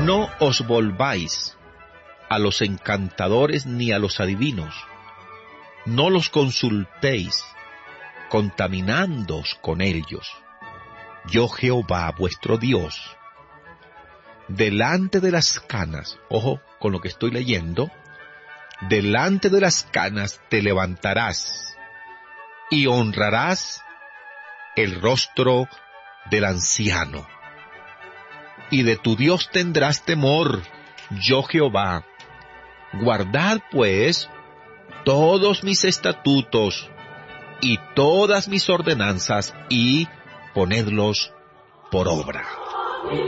No os volváis a los encantadores ni a los adivinos. No los consultéis, contaminándoos con ellos. Yo Jehová, vuestro Dios, delante de las canas, ojo con lo que estoy leyendo, delante de las canas te levantarás y honrarás el rostro del anciano. Y de tu Dios tendrás temor, yo Jehová. Guardad pues todos mis estatutos y todas mis ordenanzas y ponedlos por obra.